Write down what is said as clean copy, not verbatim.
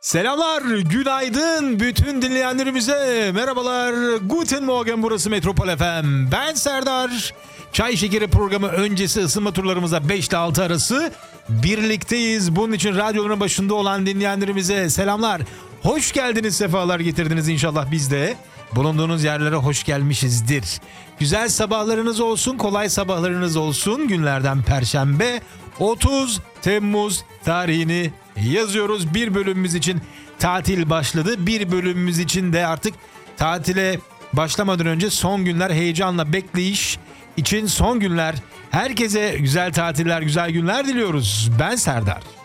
Selamlar, günaydın bütün dinleyenlerimize. Merhabalar, Guten Morgen, burası Metropol FM. Ben Serdar. Çay Şekeri programı öncesi ısınma turlarımıza 5 ile 6 arası birlikteyiz. Bunun için radyoların başında olan dinleyenlerimize selamlar. Hoş geldiniz, sefalar getirdiniz inşallah biz de. Bulunduğunuz yerlere hoş gelmişizdir. Güzel sabahlarınız olsun, kolay sabahlarınız olsun. Günlerden Perşembe 30 Temmuz tarihini yazıyoruz. Bir bölümümüz için tatil başladı. Bir bölümümüz için de artık tatile başlamadan önce son günler, heyecanla bekleyiş için son günler. Herkese güzel tatiller, güzel günler diliyoruz. Ben Serdar.